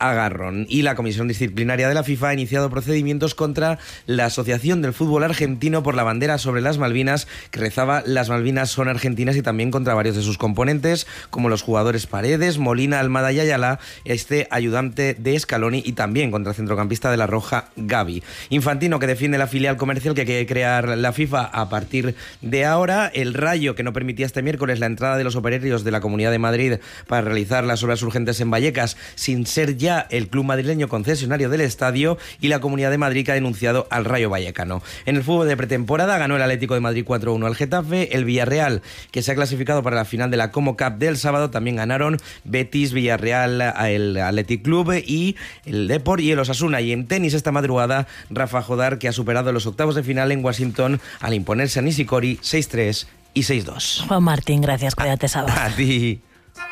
agarrón. Y la Comisión Disciplinaria de la FIFA ha iniciado procedimientos contra la Asociación del Fútbol Argentino por la bandera sobre las Malvinas, que rezaba "Las Malvinas son argentinas", y también contra varios de sus componentes, como los jugadores Paredes, Molina, Almada y Ayala, ayudante de Scaloni, y también contra el centrocampista de la Roja, Gavi. Infantino, que defiende la filial comercial que quiere crear la FIFA a partir de ahora. El Rayo, que no permitía este miércoles la entrada de los operarios de la Comunidad de Madrid para realizar las obras urgentes en Vallecas, sin ser ya el club madrileño concesionario del estadio, y la Comunidad de Madrid, que ha denunciado al Rayo Vallecano. En el fútbol de pretemporada ganó el Atlético de Madrid 4-1 al Getafe. El Villarreal, que se ha clasificado para la final de la Como Cup del sábado, también ganaron Betis, Villarreal, el Athletic Club y el Depor y el Osasuna. Y en tenis esta madrugada, Rafa Jodar, que ha superado los octavos de final en Washington al imponerse a Nishikori 6-3 y 6-2. Juan Martín, gracias, cuídate, Saba. A ti.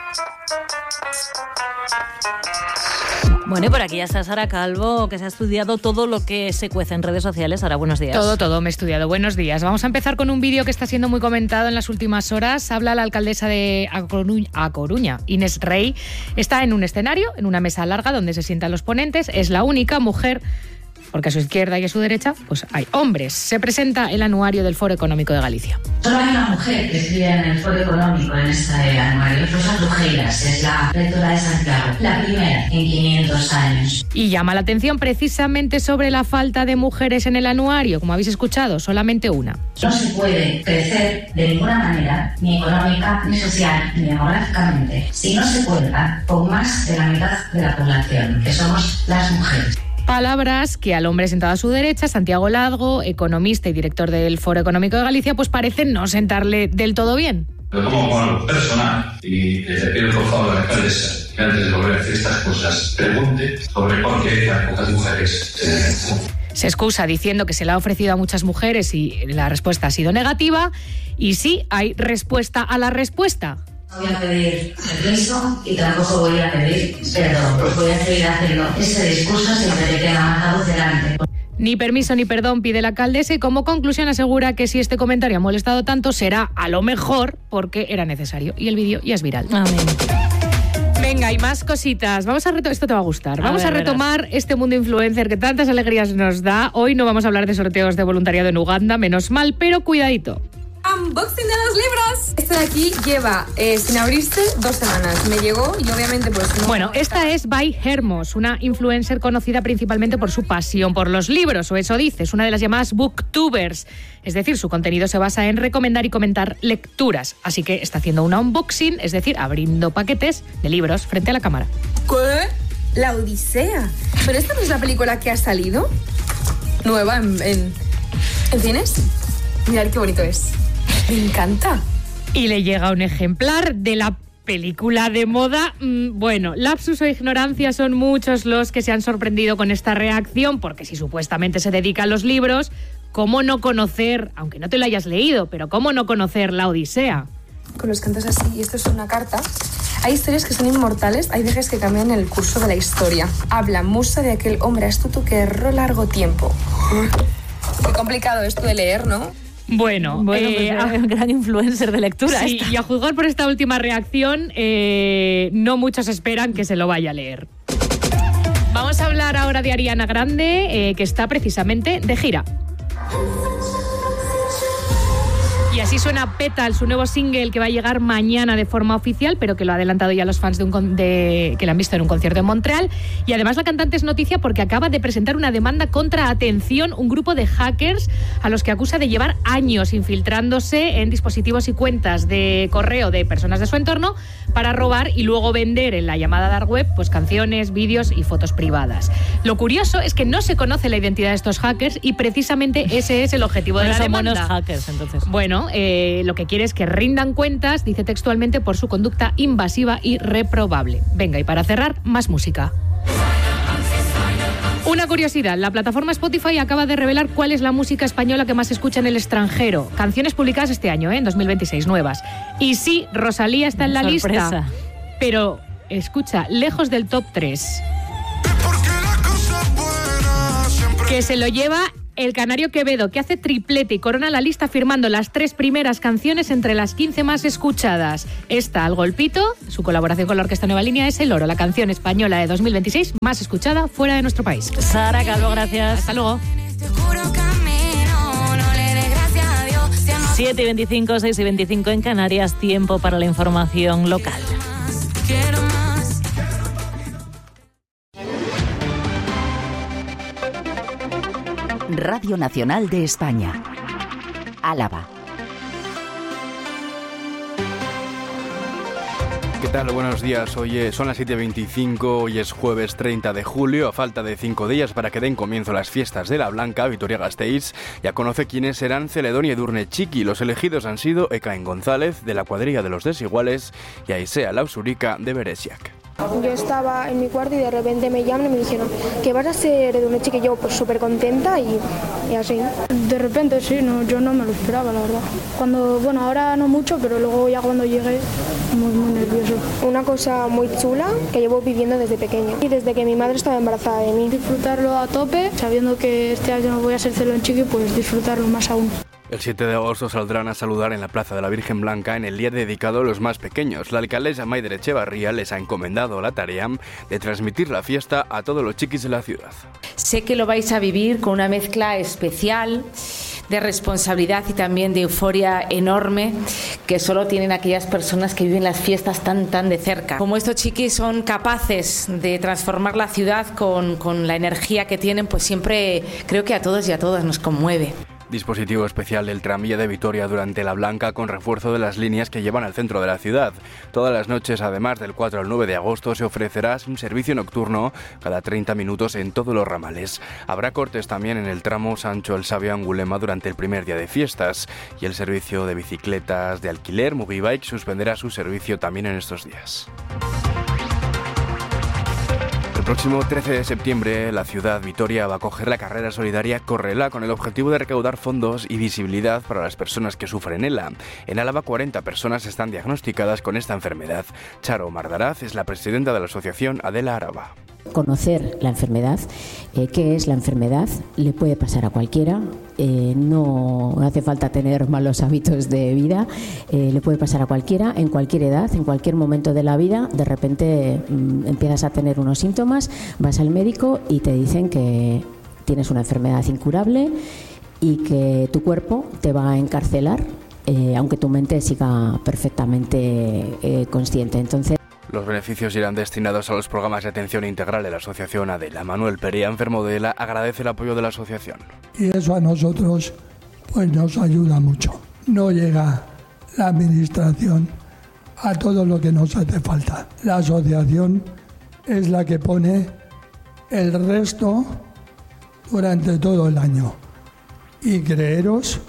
Bueno, y por aquí ya está Sara Calvo, que se ha estudiado todo lo que se cuece en redes sociales. Sara, buenos días. Todo me he estudiado. Buenos días. Vamos a empezar con un vídeo que está siendo muy comentado en las últimas horas. Habla la alcaldesa de A Coruña, Inés Rey. Está en un escenario, en una mesa larga donde se sientan los ponentes. Es la única mujer, porque a su izquierda y a su derecha pues hay hombres. Se presenta el anuario del Foro Económico de Galicia. Solo hay una mujer que escribe en el Foro Económico en este anuario, Rosa Brujeras, es la rectora de Santiago, la primera en 500 años. Y llama la atención precisamente sobre la falta de mujeres en el anuario. Como habéis escuchado, solamente una. No se puede crecer de ninguna manera, ni económica, ni social, ni demográficamente, si no se cuenta con más de la mitad de la población, que somos las mujeres. Palabras que al hombre sentado a su derecha, Santiago Ladgo, economista y director del Foro Económico de Galicia, pues parecen no sentarle del todo bien. Lo tomo como algo personal y le pido por favor a la alcaldesa que antes de volver a decir estas cosas pregunte sobre por qué hay pocas mujeres. Se excusa diciendo que se le ha ofrecido a muchas mujeres y la respuesta ha sido negativa. Y sí, hay respuesta a la respuesta. No voy a pedir permiso y tampoco voy a pedir perdón, pues voy a seguir haciendo ese discurso siempre que tenga más la voz delante. Ni permiso ni perdón pide la alcaldesa y como conclusión asegura que si este comentario ha molestado tanto será a lo mejor porque era necesario. Y el vídeo ya es viral. Amén. Venga, y más cositas. Esto te va a gustar. Vamos a retomar este mundo influencer que tantas alegrías nos da. Hoy no vamos a hablar de sorteos de voluntariado en Uganda, menos mal, pero cuidadito. Unboxing de los libros. Este de aquí lleva sin abrirse 2 semanas. Me llegó y obviamente pues no. Bueno, esta es By Hermos, una influencer conocida principalmente por su pasión por los libros, o eso dice. Es una de las llamadas booktubers. Es decir, su contenido se basa en recomendar y comentar lecturas. Así que está haciendo un unboxing, es decir, abriendo paquetes de libros frente a la cámara. ¿Qué? La Odisea. ¿Pero esta no es la película que ha salido? Nueva en cines. Mirad qué bonito es. Me encanta. Y le llega un ejemplar de la película de moda. Bueno, lapsus o ignorancia son muchos los que se han sorprendido con esta reacción, porque si supuestamente se dedica a los libros, ¿cómo no conocer, aunque no te lo hayas leído, pero cómo no conocer la Odisea? Con los cantos así, y esto es una carta. Hay historias que son inmortales, hay viajes que cambian el curso de la historia. Habla musa de aquel hombre astuto que erró largo tiempo. Qué complicado esto de leer, ¿no? Bueno, pues un gran influencer de lectura. Sí, y a juzgar por esta última reacción, no muchos esperan que se lo vaya a leer. Vamos a hablar ahora de Ariana Grande, que está precisamente de gira. Y así suena Petal, su nuevo single que va a llegar mañana de forma oficial, pero que lo ha adelantado ya los fans que la han visto en un concierto en Montreal. Y además la cantante es noticia porque acaba de presentar una demanda contra, atención, un grupo de hackers a los que acusa de llevar años infiltrándose en dispositivos y cuentas de correo de personas de su entorno para robar y luego vender en la llamada dark web pues canciones, vídeos y fotos privadas. Lo curioso es que no se conoce la identidad de estos hackers y precisamente ese es el objetivo de la demanda. Son buenos hackers, entonces. Bueno, lo que quiere es que rindan cuentas, dice textualmente, por su conducta invasiva y reprobable. Venga, y para cerrar, más música. Una curiosidad, la plataforma Spotify acaba de revelar cuál es la música española que más se escucha en el extranjero. Canciones publicadas este año, en 2026, nuevas. Y sí, Rosalía está en la lista, pero escucha, lejos del top 3. Que se lo lleva el canario Quevedo, que hace triplete y corona la lista firmando las 3 primeras canciones entre las 15 más escuchadas. Esta, Al Golpito, su colaboración con la Orquesta Nueva Línea, es El Oro, la canción española de 2026 más escuchada fuera de nuestro país. Sara Calvo, gracias. Hasta luego. 7:25, 6:25 en Canarias, tiempo para la información local. Radio Nacional de España, Álava. ¿Qué tal? Buenos días. Hoy son las 7:25, hoy es jueves 30 de julio. A falta de 5 días para que den comienzo las fiestas de la Blanca, Vitoria-Gasteiz ya conoce quiénes serán Celedón y Edurne Txiki. Los elegidos han sido Ekain González, de la cuadrilla de los Desiguales, y Aisea Lausurica, de Beresiak. Yo estaba en mi cuarto y de repente me llaman y me dijeron que vas a ser Edurne Txiki, y yo pues súper contenta y así. De repente sí, yo no me lo esperaba, la verdad. Ahora no mucho, pero luego ya cuando llegué, muy nervioso. Una cosa muy chula que llevo viviendo desde pequeña y desde que mi madre estaba embarazada de mí. Disfrutarlo a tope, sabiendo que este año no voy a ser Celedón Txiki, pues disfrutarlo más aún. El 7 de agosto saldrán a saludar en la Plaza de la Virgen Blanca en el día dedicado a los más pequeños. La alcaldesa Maider Echevarría les ha encomendado la tarea de transmitir la fiesta a todos los chiquis de la ciudad. Sé que lo vais a vivir con una mezcla especial de responsabilidad y también de euforia enorme que solo tienen aquellas personas que viven las fiestas tan de cerca. Como estos chiquis son capaces de transformar la ciudad con la energía que tienen, pues siempre creo que a todos y a todas nos conmueve. Dispositivo especial del tranvía de Vitoria durante la Blanca con refuerzo de las líneas que llevan al centro de la ciudad. Todas las noches, además del 4 al 9 de agosto, se ofrecerá un servicio nocturno cada 30 minutos en todos los ramales. Habrá cortes también en el tramo Sancho El Sabio Angulema durante el primer día de fiestas y el servicio de bicicletas de alquiler Mugibike suspenderá su servicio también en estos días. El próximo 13 de septiembre, la ciudad Vitoria va a acoger la carrera solidaria Correla con el objetivo de recaudar fondos y visibilidad para las personas que sufren ELA. En Álava, 40 personas están diagnosticadas con esta enfermedad. Charo Mardaraz es la presidenta de la asociación Adela Araba. Conocer la enfermedad, qué es la enfermedad, le puede pasar a cualquiera, no hace falta tener malos hábitos de vida, le puede pasar a cualquiera, en cualquier edad, en cualquier momento de la vida. De repente empiezas a tener unos síntomas, vas al médico y te dicen que tienes una enfermedad incurable y que tu cuerpo te va a encarcelar, aunque tu mente siga perfectamente consciente. Entonces, los beneficios irán destinados a los programas de atención integral de la asociación Adela. Manuel Perea, enfermo de ELA, agradece el apoyo de la asociación. Y eso a nosotros pues nos ayuda mucho. No llega la administración a todo lo que nos hace falta. La asociación es la que pone el resto durante todo el año. Y creeros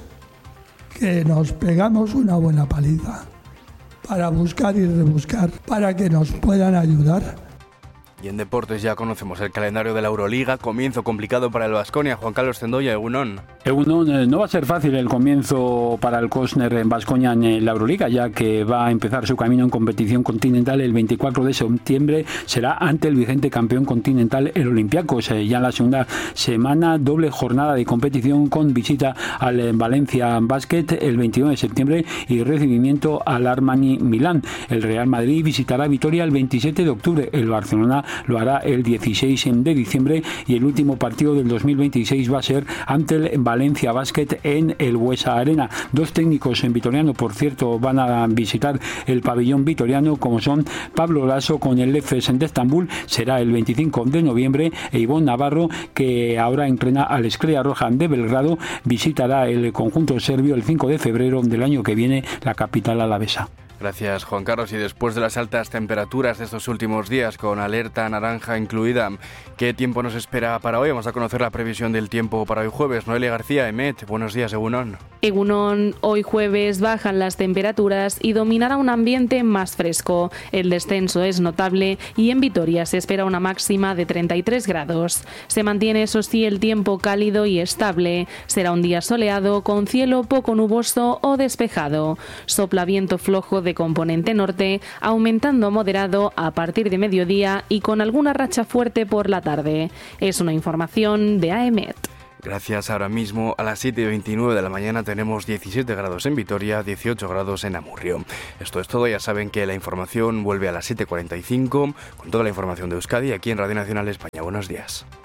que nos pegamos una buena paliza para buscar y rebuscar para que nos puedan ayudar. Y en deportes ya conocemos el calendario de la Euroliga, comienzo complicado para el Baskonia. Juan Carlos Tendoya, Egunon. Egunon, no va a ser fácil el comienzo para el Kosner en Baskonia en la Euroliga, ya que va a empezar su camino en competición continental el 24 de septiembre, será ante el vigente campeón continental, el Olympiacos. Ya en la segunda semana, doble jornada de competición con visita al Valencia Basket el 21 de septiembre y recibimiento al Armani Milán. El Real Madrid visitará Vitoria el 27 de octubre, el Barcelona lo hará el 16 de diciembre y el último partido del 2026 va a ser ante el Valencia Basket en el Buesa Arena. Dos técnicos en vitoriano, por cierto, van a visitar el pabellón vitoriano, como son Pablo Lasso con el Efes de Estambul, será el 25 de noviembre, e Ivonne Navarro, que ahora entrena al Estrella Roja de Belgrado, visitará el conjunto serbio el 5 de febrero del año que viene, la capital alavesa. Gracias, Juan Carlos. Y después de las altas temperaturas de estos últimos días, con alerta naranja incluida, ¿qué tiempo nos espera para hoy? Vamos a conocer la previsión del tiempo para hoy jueves. Noelia García, EMET, buenos días, Egunon. Egunon, hoy jueves bajan las temperaturas y dominará un ambiente más fresco. El descenso es notable y en Vitoria se espera una máxima de 33 grados. Se mantiene, eso sí, el tiempo cálido y estable. Será un día soleado con cielo poco nuboso o despejado. Sopla viento flojo de componente norte, aumentando a moderado a partir de mediodía y con alguna racha fuerte por la tarde. Es una información de AEMET. Gracias. Ahora mismo a las 7:29 de la mañana tenemos 17 grados en Vitoria, 18 grados en Amurrio. Esto es todo. Ya saben que la información vuelve a las 7:45 con toda la información de Euskadi aquí en Radio Nacional España. Buenos días.